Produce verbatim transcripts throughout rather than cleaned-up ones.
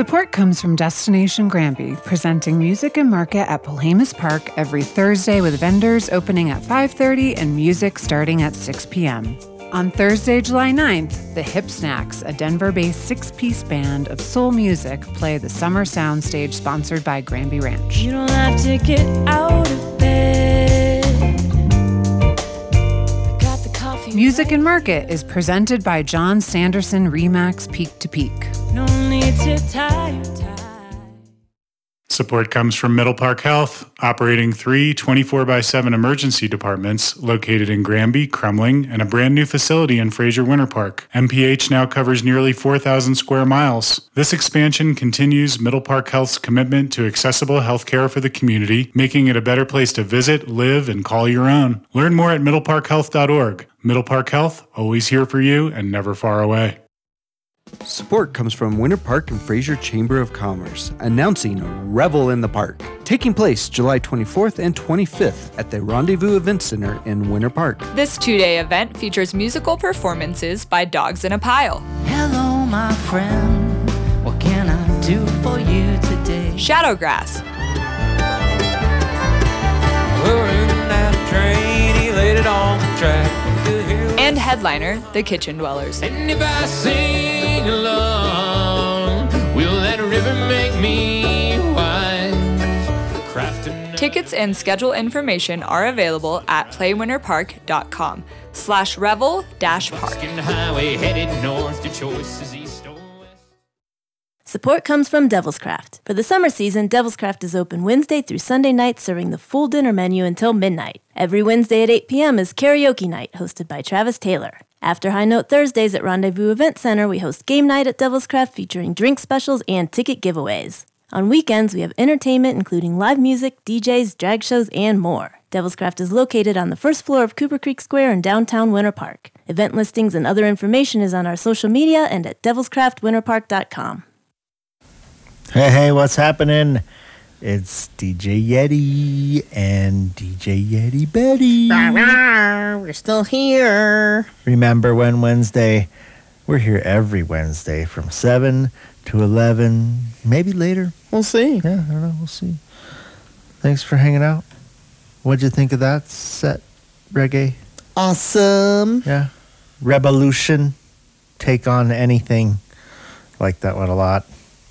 Support comes from Destination Granby, presenting Music and Market at Polhamus Park every Thursday with vendors opening at five thirty and music starting at six p.m. On Thursday, July ninth, the Hip Snacks, a Denver-based six-piece band of soul music, play the Summer Soundstage sponsored by Granby Ranch. You don't have to get out of bed. Got the coffee. Music and Market is presented by John Sanderson Remax Peak to Peak. No need to tie your tie. Support comes from Middle Park Health, operating three twenty-four by seven emergency departments located in Granby, Crumling, and a brand new facility in Fraser Winter Park. M P H now covers nearly four thousand square miles. This expansion continues Middle Park Health's commitment to accessible health care for the community, making it a better place to visit, live, and call your own. Learn more at middle park health dot org. Middle Park Health, always here for you and never far away. Support comes from Winter Park and Fraser Chamber of Commerce, announcing Revel in the Park, taking place July twenty-fourth and twenty-fifth at the Rendezvous Event Center in Winter Park. This two-day event features musical performances by Dogs in a Pile. Hello, my friend. What can I do for you today? Shadowgrass. We're in that train, he laid it on the track. And headliner, The Kitchen Dwellers. And if I sing along, will that river make me wise? Crafting Tickets and schedule information are available at playwinterpark.com slash revel dash park. highway headed north, your choice is east or west. Support comes from Devil's Craft. For the summer season, Devil's Craft is open Wednesday through Sunday nights, serving the full dinner menu until midnight. Every Wednesday at eight p.m. is karaoke night, hosted by Travis Taylor. After High Note Thursdays at Rendezvous Event Center, we host game night at Devil's Craft featuring drink specials and ticket giveaways. On weekends, we have entertainment including live music, D Js, drag shows, and more. Devil's Craft is located on the first floor of Cooper Creek Square in downtown Winter Park. Event listings and other information is on our social media and at devils craft winter park dot com. Hey, hey, what's happening? It's D J Yeti and D J Yeti Betty. We're still here. Remember when Wednesday? We're here every Wednesday from seven to eleven, maybe later. We'll see. Yeah, I don't know. We'll see. Thanks for hanging out. What'd you think of that set, Reggae? Awesome. Yeah. Revolution. Take on anything. Like that one a lot.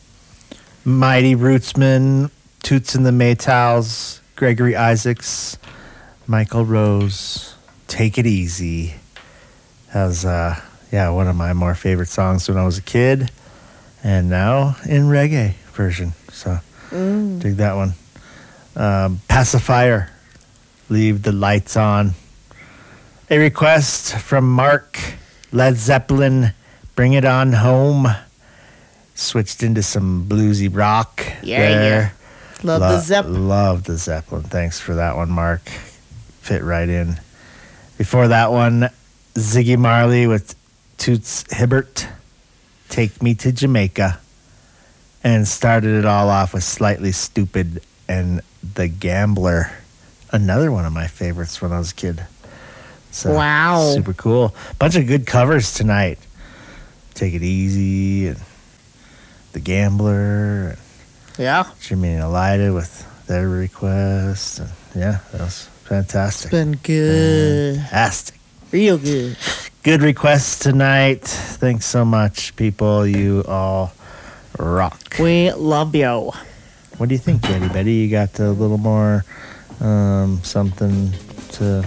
Mighty Rootsman, Toots and the Maytals, Gregory Isaacs, Michael Rose, Take It Easy. That was, uh, yeah, one of my more favorite songs when I was a kid. And now in reggae version. So, mm. dig that one. Um, Pacifier, Leave the Lights On. A request from Mark, Led Zeppelin, Bring It On Home. Switched into some bluesy rock. Yeah, there. yeah. Love Lo- the Zeppelin. Love the Zeppelin. Thanks for that one, Mark. Fit right in. Before that one, Ziggy Marley with Toots Hibbert, Take Me to Jamaica. And started it all off with Slightly Stupid and The Gambler. Another one of my favorites when I was a kid. So, wow. Super cool. Bunch of good covers tonight. Take It Easy and The Gambler. Yeah. Jimmy and Elida with their request. And yeah, that was fantastic. It's been good. Fantastic. Real good. Good requests tonight. Thanks so much, people. You all rock. We love you. What do you think, Betty? Betty, you got a little more um, something to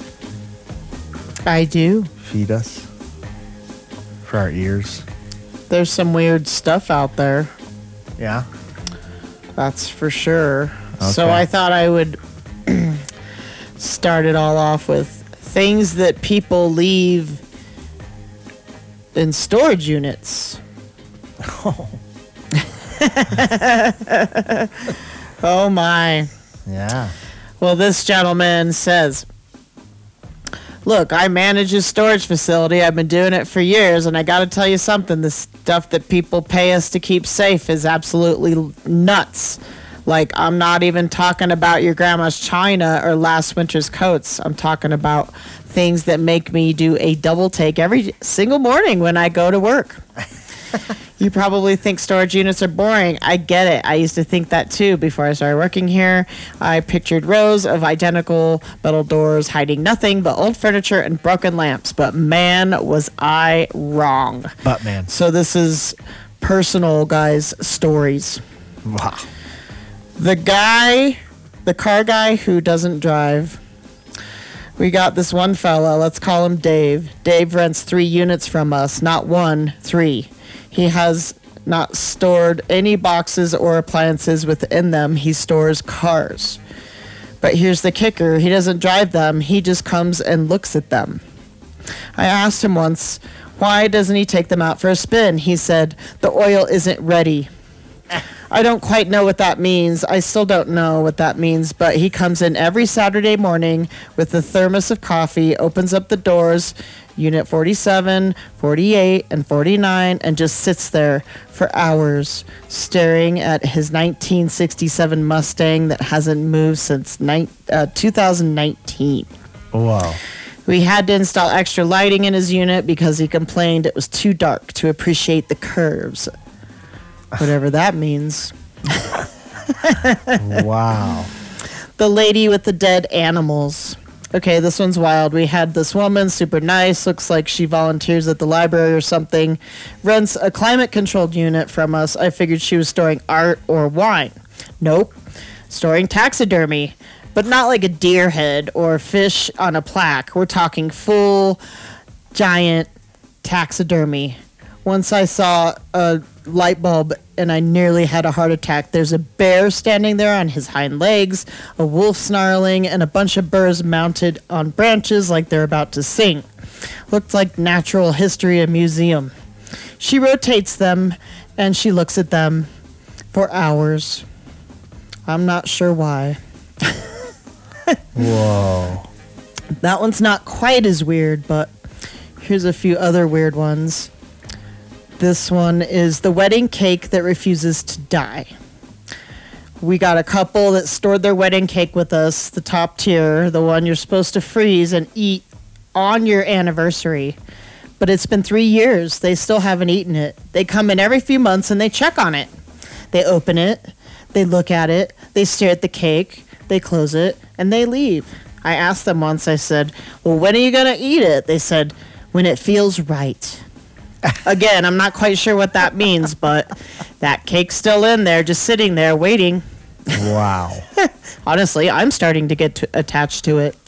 I do. feed us for our ears? There's some weird stuff out there. Yeah? That's for sure. Okay. So I thought I would start it all off with things that people leave in storage units. Oh. Oh my. Yeah. Well, this gentleman says, look, I manage a storage facility. I've been doing it for years, and I got to tell you something. The stuff that people pay us to keep safe is absolutely nuts. Like, I'm not even talking about your grandma's china or last winter's coats. I'm talking about things that make me do a double take every single morning when I go to work. You probably think storage units are boring. I get it. I used to think that too before I started working here. I pictured rows of identical metal doors hiding nothing but old furniture and broken lamps. But man, was I wrong. But man. So this is personal, guys, stories. Wow. The guy, the car guy who doesn't drive. We got this one fella. Let's call him Dave. Dave rents three units from us. Not one, three. He has not stored any boxes or appliances within them. He stores cars. But here's the kicker. He doesn't drive them. He just comes and looks at them. I asked him once, why doesn't he take them out for a spin? He said, the oil isn't ready. I don't quite know what that means. I still don't know what that means, but he comes in every Saturday morning with a thermos of coffee, opens up the doors, unit forty-seven, forty-eight, and forty-nine, and just sits there for hours staring at his nineteen sixty-seven Mustang that hasn't moved since ni- uh, two thousand nineteen. Wow. We had to install extra lighting in his unit because he complained it was too dark to appreciate the curves. Whatever that means. Wow. The lady with the dead animals. Okay, this one's wild. We had this woman, super nice, looks like she volunteers at the library or something, rents a climate-controlled unit from us. I figured she was storing art or wine. Nope. Storing taxidermy, but not like a deer head or fish on a plaque. We're talking full, giant taxidermy. Once I saw a light bulb and I nearly had a heart attack. There's a bear standing there on his hind legs, a wolf snarling, and a bunch of birds mounted on branches like they're about to sing. Looked like Natural History Museum. She rotates them and she looks at them for hours. I'm not sure why. Whoa. That one's not quite as weird, but here's a few other weird ones. This one is the wedding cake that refuses to die. We got a couple that stored their wedding cake with us, the top tier, the one you're supposed to freeze and eat on your anniversary. But it's been three years. They still haven't eaten it. They come in every few months and they check on it. They open it, they look at it, they stare at the cake, they close it, and they leave. I asked them once, I said, well, when are you going to eat it? They said, when it feels right. Again, I'm not quite sure what that means, but that cake's still in there, just sitting there waiting. Wow. Honestly, I'm starting to get to, attached to it.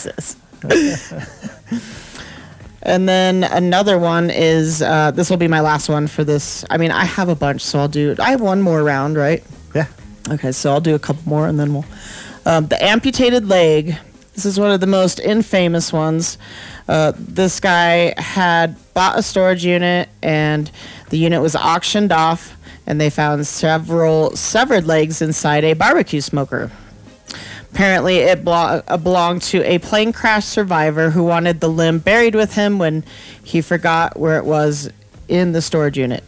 And then another one is, uh, this will be my last one for this. I mean, I have a bunch, so I'll do, I have one more round, right? Yeah. Okay, so I'll do a couple more and then we'll, um, the amputated leg. This is one of the most infamous ones. Uh, this guy had bought a storage unit and the unit was auctioned off and they found several severed legs inside a barbecue smoker. Apparently it blo- uh, belonged to a plane crash survivor who wanted the limb buried with him when he forgot where it was in the storage unit.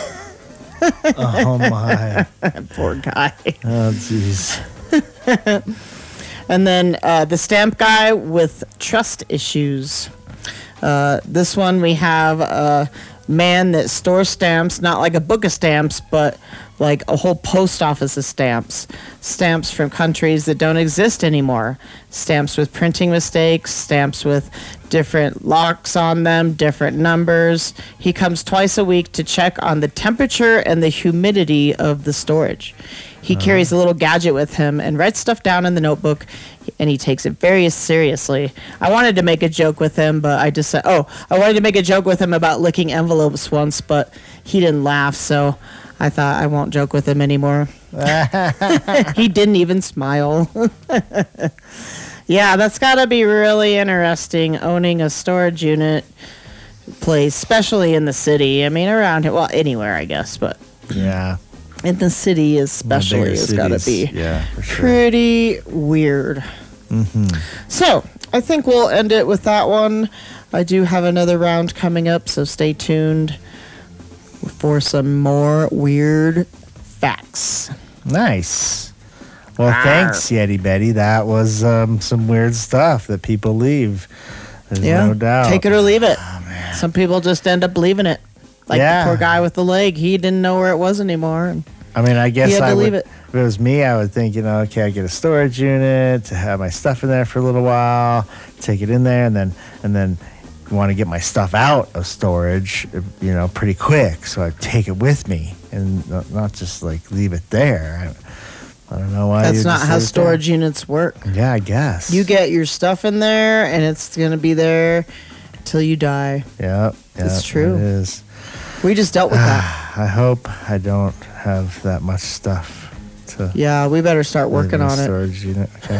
Oh my. Poor guy. Oh jeez. And then uh, the stamp guy with trust issues. Uh, this one we have a man that stores stamps, not like a book of stamps, but like a whole post office of stamps. Stamps from countries that don't exist anymore. Stamps with printing mistakes, stamps with different locks on them, different numbers. He comes twice a week to check on the temperature and the humidity of the storage. He uh-huh. carries a little gadget with him and writes stuff down in the notebook, and he takes it very seriously. I wanted to make a joke with him, but I just said, oh, I wanted to make a joke with him about licking envelopes once, but he didn't laugh, so I thought I won't joke with him anymore. He didn't even smile. Yeah, that's got to be really interesting, owning a storage unit place, especially in the city. I mean, around here, well, anywhere, I guess, but yeah, in the city especially, it's got to be yeah, for sure. pretty weird. Mm-hmm. So, I think we'll end it with that one. I do have another round coming up, so stay tuned for some more weird facts. Nice. Well, Arr. thanks, Yeti Betty. That was um, some weird stuff that people leave. There's yeah, no doubt. take it or leave it. Oh, man. Some people just end up leaving it. Like Yeah. the poor guy with the leg, he didn't know where it was anymore. And I mean, I guess He had I to would, leave it. if it was me, I would think, you know, okay, I get a storage unit to have my stuff in there for a little while, take it in there, and then and then want to get my stuff out of storage, you know, pretty quick. So I take it with me and not, not just like leave it there. I, I don't know why. that's you not just how leave it storage units work. there. Yeah, I guess. You get your stuff in there, and it's going to be there till you die. Yeah, yeah, It's true. It is. We just dealt with that. I hope I don't have that much stuff to. Yeah, we better start leave working in a on it. storage unit. Okay.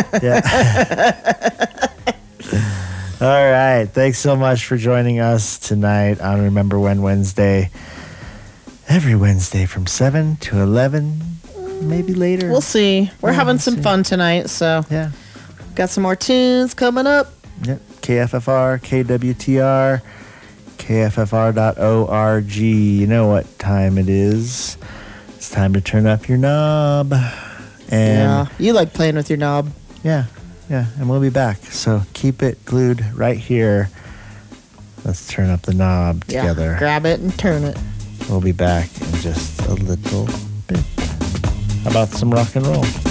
Yeah. All right. Thanks so much for joining us tonight on Remember When Wednesday. Every Wednesday from seven to eleven, maybe later. We'll see. We're Yeah, having we'll some see. fun tonight, so Yeah. got some more tunes coming up. Yep. K F F R, K W T R, K F F R dot org. You know what time it is. It's time to turn up your knob. And Yeah, you like playing with your knob. yeah, yeah, and we'll be back. So keep it glued right here. Let's turn up the knob Yeah, together. grab it and turn it. We'll be back in just a little bit. How about some rock and roll?